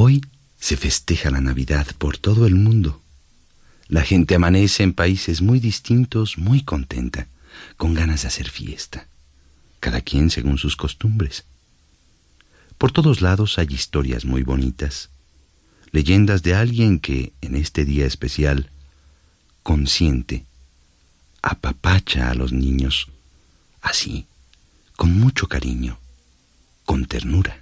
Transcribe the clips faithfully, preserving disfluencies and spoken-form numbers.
Hoy se festeja la Navidad por todo el mundo. La gente amanece en países muy distintos, muy contenta, con ganas de hacer fiesta, cada quien según sus costumbres. Por todos lados hay historias muy bonitas, leyendas de alguien que, en este día especial, consiente, apapacha a los niños, así, con mucho cariño, con ternura.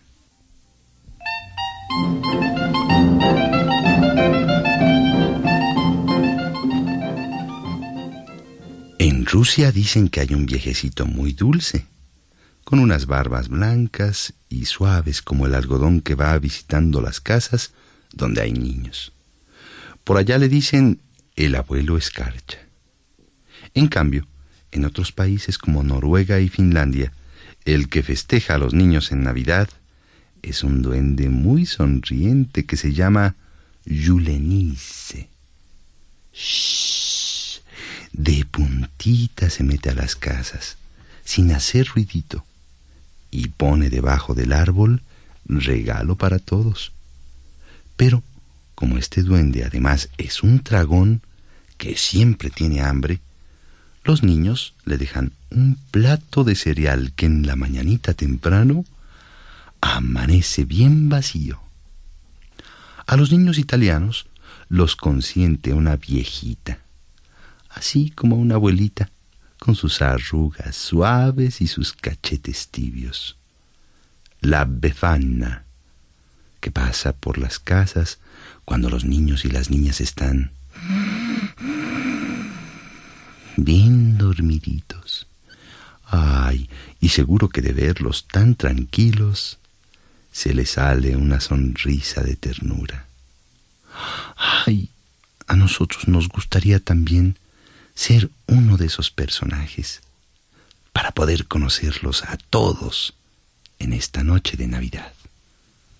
En Rusia dicen que hay un viejecito muy dulce, con unas barbas blancas y suaves como el algodón que va visitando las casas donde hay niños. Por allá le dicen el abuelo escarcha. En cambio, en otros países como Noruega y Finlandia, el que festeja a los niños en Navidad es un duende muy sonriente que se llama Julenisse. Shhh. De puntita se mete a las casas, sin hacer ruidito, y pone debajo del árbol regalo para todos. Pero, como este duende además es un tragón que siempre tiene hambre, los niños le dejan un plato de cereal que en la mañanita temprano amanece bien vacío. A los niños italianos los consiente una viejita, así como una abuelita, con sus arrugas suaves y sus cachetes tibios. La Befana, que pasa por las casas cuando los niños y las niñas están bien dormiditos. Ay, y seguro que de verlos tan tranquilos se les sale una sonrisa de ternura. Ay, a nosotros nos gustaría también ser uno de esos personajes para poder conocerlos a todos en esta noche de Navidad.